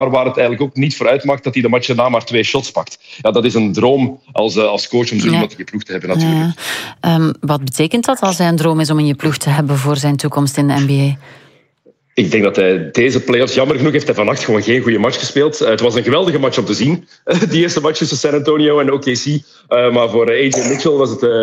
waar het eigenlijk ook niet vooruit maakt dat hij de match erna maar 2 shots pakt. Ja, dat is een droom als coach om zo iemand in je ploeg te hebben natuurlijk. Ja. Wat betekent dat als hij een droom is om in je ploeg te hebben voor zijn toekomst in de NBA? Ik denk dat hij deze playoffs, jammer genoeg, heeft hij vannacht gewoon geen goede match gespeeld. Het was een geweldige match om te zien. Die eerste match tussen San Antonio en OKC. Maar voor AJ Mitchell was het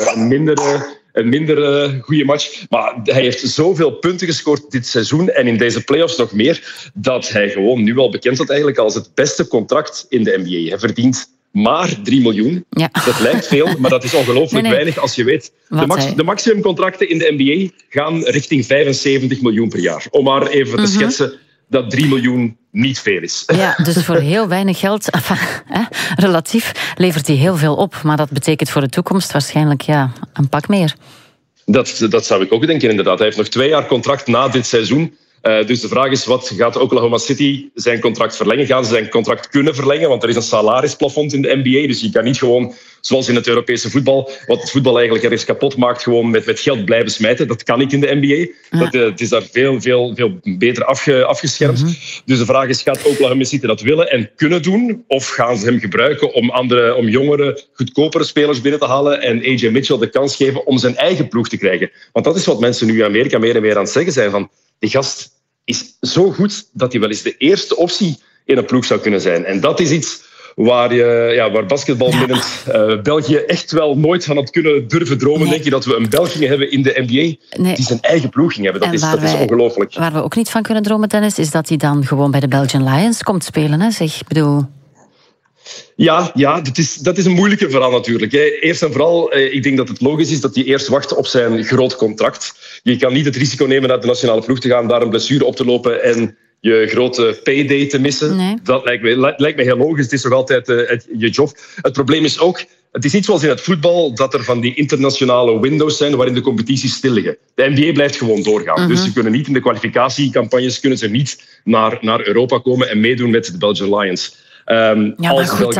een minder goede match. Maar hij heeft zoveel punten gescoord dit seizoen en in deze playoffs nog meer, dat hij gewoon nu al bekend staat eigenlijk als het beste contract in de NBA. Hij verdient maar 3 miljoen. Ja. Dat lijkt veel, maar dat is ongelooflijk weinig als je weet. De maximumcontracten in de NBA gaan richting 75 miljoen per jaar. Om maar even te schetsen dat 3 miljoen niet veel is. Ja, dus voor heel weinig geld, relatief, levert hij heel veel op. Maar dat betekent voor de toekomst waarschijnlijk een pak meer. Dat zou ik ook denken, inderdaad. Hij heeft nog 2 jaar contract na dit seizoen. Dus de vraag is, wat gaat Oklahoma City zijn contract verlengen? Gaan ze zijn contract kunnen verlengen? Want er is een salarisplafond in de NBA. Dus je kan niet gewoon, zoals in het Europese voetbal, wat het voetbal eigenlijk ergens kapot maakt, gewoon met geld blijven smijten. Dat kan niet in de NBA. Ja. Het is daar veel beter afgeschermd. Dus de vraag is, gaat Oklahoma City dat willen en kunnen doen? Of gaan ze hem gebruiken om jongere, goedkopere spelers binnen te halen en AJ Mitchell de kans geven om zijn eigen ploeg te krijgen? Want dat is wat mensen nu in Amerika meer en meer aan het zeggen zijn van, die gast is zo goed dat hij wel eens de eerste optie in een ploeg zou kunnen zijn. En dat is iets waar basketbalminnend België echt wel nooit van had kunnen durven dromen. Denk je dat we een Belg gingen hebben in de NBA die zijn eigen ploeg ging hebben. Dat is ongelooflijk. Waar we ook niet van kunnen dromen, Dennis, is dat hij dan gewoon bij de Belgian Lions komt spelen. Hè? Zeg, bedoel... Ja, dat is een moeilijke verhaal natuurlijk. Eerst en vooral, ik denk dat het logisch is dat hij eerst wacht op zijn groot contract. Je kan niet het risico nemen naar de nationale ploeg te gaan, daar een blessure op te lopen en je grote payday te missen. Nee. Dat lijkt me heel logisch. Het is toch altijd je job. Het probleem is ook, het is niet zoals in het voetbal dat er van die internationale windows zijn waarin de competities stil liggen. De NBA blijft gewoon doorgaan. Dus ze kunnen niet in de kwalificatiecampagnes naar Europa komen en meedoen met de Belgian Lions. Maar goed,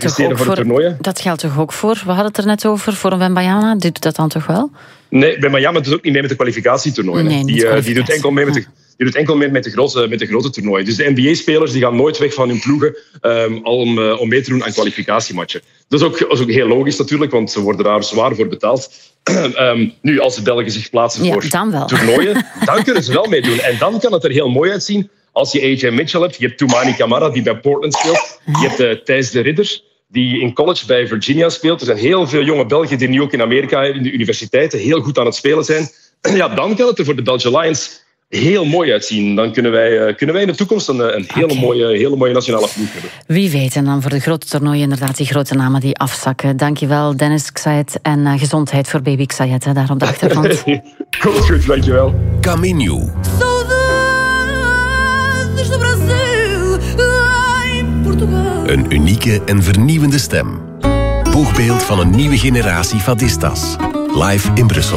dat geldt toch ook voor, we hadden het er net over, voor een Wembanyama, doet dat dan toch wel? Nee, Wembanyama doet ook niet mee met de kwalificatietoernooien. Nee, die doet enkel mee met de grote toernooien. Dus de NBA-spelers die gaan nooit weg van hun ploegen om mee te doen aan kwalificatiematchen. Dat is ook heel logisch natuurlijk, want ze worden daar zwaar voor betaald. Nu, als de Belgen zich plaatsen voor toernooien, dan kunnen ze wel meedoen. En dan kan het er heel mooi uitzien. Als je AJ Mitchell hebt, je hebt Toumani Camara, die bij Portland speelt. Je hebt Thijs de Ridder, die in college bij Virginia speelt. Er zijn heel veel jonge Belgen die nu ook in Amerika in de universiteiten heel goed aan het spelen zijn. Ja, dan kan het er voor de Belgian Lions heel mooi uitzien. Dan kunnen wij in de toekomst een hele mooie nationale ploeg hebben. Wie weet, en dan voor de grote toernooien inderdaad die grote namen die afzakken. Dankjewel, Dennis Xayet. En gezondheid voor baby Xayet, daar op de achtergrond. Goed, dankjewel. Caminho. Een unieke en vernieuwende stem. Boegbeeld van een nieuwe generatie fadistas. Live in Brussel.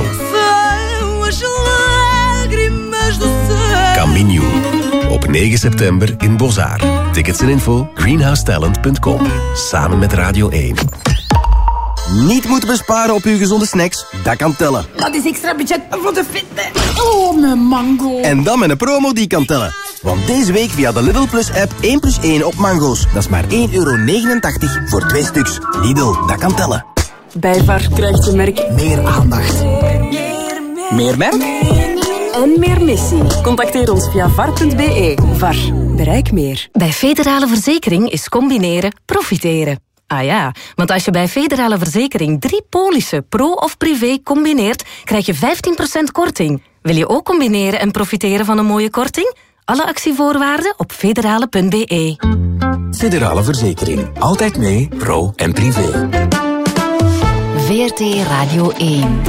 Caminho. Op 9 september in Bozar. Tickets en info greenhousetalent.com. Samen met Radio 1. Niet moeten besparen op uw gezonde snacks? Dat kan tellen. Dat is extra budget voor de fitness. Oh, mijn mango. En dan met een promo die kan tellen. Want deze week via de Lidl Plus app 1+1 op mango's. Dat is maar €1,89 voor 2 stuks. Lidl, dat kan tellen. Bij VAR krijgt je merk meer aandacht. Meer merk? En meer missie. Contacteer ons via var.be. VAR. Bereik meer. Bij Federale Verzekering is combineren profiteren. Ah ja, want als je bij Federale Verzekering 3 polissen, pro of privé, combineert, krijg je 15% korting. Wil je ook combineren en profiteren van een mooie korting? Alle actievoorwaarden op federale.be. Federale Verzekering. Altijd mee, pro en privé. VRT Radio 1.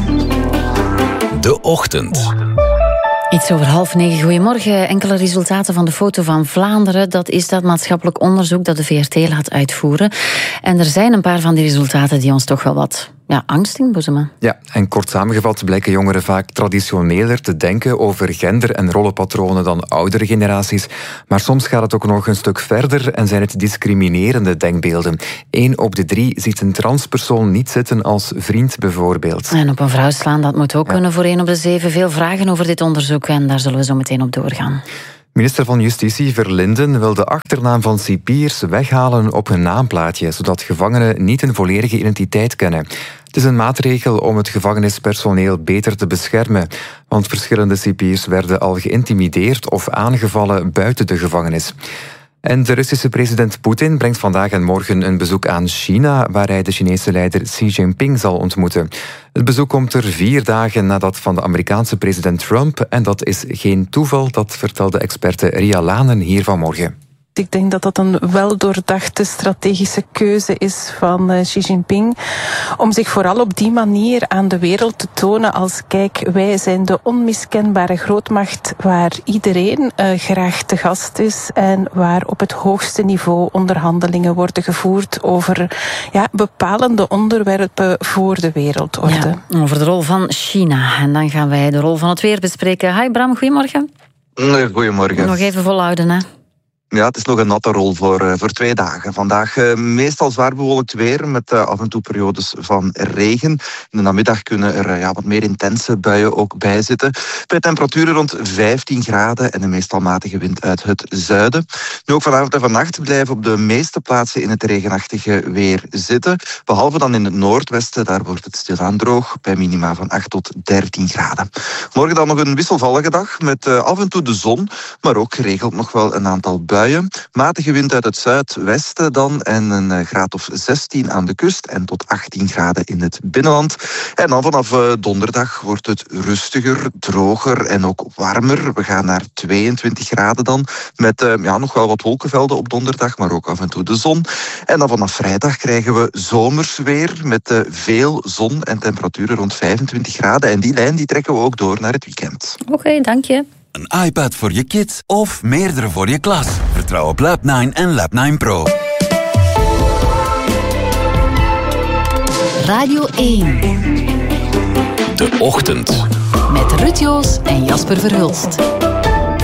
De Ochtend. Iets over 8:30. Goedemorgen. Enkele resultaten van de foto van Vlaanderen. Dat is dat maatschappelijk onderzoek dat de VRT laat uitvoeren. En er zijn een paar van die resultaten die ons toch wel wat angst inboezemen. Ja, en kort samengevat blijken jongeren vaak traditioneler te denken over gender- en rollenpatronen dan oudere generaties. Maar soms gaat het ook nog een stuk verder en zijn het discriminerende denkbeelden. 1 op de 3 ziet een transpersoon niet zitten als vriend bijvoorbeeld. En op een vrouw slaan, dat moet ook kunnen voor 1 op de 7. Veel vragen over dit onderzoek en daar zullen we zo meteen op doorgaan. Minister van Justitie Verlinden wil de achternaam van cipiers weghalen op hun naamplaatje, zodat gevangenen niet een volledige identiteit kennen. Het is een maatregel om het gevangenispersoneel beter te beschermen, want verschillende cipiers werden al geïntimideerd of aangevallen buiten de gevangenis. En de Russische president Poetin brengt vandaag en morgen een bezoek aan China, waar hij de Chinese leider Xi Jinping zal ontmoeten. Het bezoek komt er 4 dagen na dat van de Amerikaanse president Trump, en dat is geen toeval, dat vertelde experte Ria Lanen hier vanmorgen. Ik denk dat dat een weldoordachte strategische keuze is van Xi Jinping om zich vooral op die manier aan de wereld te tonen als kijk, wij zijn de onmiskenbare grootmacht waar iedereen graag te gast is en waar op het hoogste niveau onderhandelingen worden gevoerd over bepalende onderwerpen voor de wereldorde. Ja, over de rol van China. En dan gaan wij de rol van het weer bespreken. Hi Bram, goedemorgen. Goedemorgen. Nog even volhouden, hè? Ja, het is nog een natte rol voor 2 dagen. Vandaag meestal zwaar bewolkt weer met af en toe periodes van regen. In de namiddag kunnen er wat meer intense buien ook bij zitten. Bij temperaturen rond 15 graden en een meestal matige wind uit het zuiden. Nu ook vanavond en vannacht blijven op de meeste plaatsen in het regenachtige weer zitten. Behalve dan in het noordwesten, daar wordt het stilaan droog bij minima van 8 tot 13 graden. Morgen dan nog een wisselvallige dag met af en toe de zon, maar ook geregeld nog wel een aantal buien. Matige wind uit het zuidwesten dan en een graad of 16 aan de kust en tot 18 graden in het binnenland. En dan vanaf donderdag wordt het rustiger, droger en ook warmer. We gaan naar 22 graden dan met nog wel wat wolkenvelden op donderdag, maar ook af en toe de zon. En dan vanaf vrijdag krijgen we zomers weer met veel zon en temperaturen rond 25 graden. En die lijn die trekken we ook door naar het weekend. Oké, dank je. Een iPad voor je kids of meerdere voor je klas. Vertrouw op Lab 9 en Lab 9 Pro. Radio 1. De Ochtend. Met Ruud Joos en Jasper Verhulst.